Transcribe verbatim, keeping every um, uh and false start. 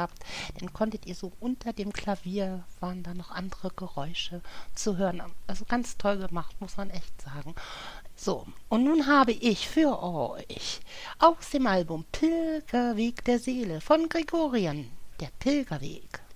habt, dann konntet ihr so unter dem Klavier, waren da noch andere Geräusche zu hören. Also ganz toll gemacht, muss man echt sagen. So, und nun habe ich für euch aus dem Album Pilgerweg der Seele von Gregorian, der Pilgerweg.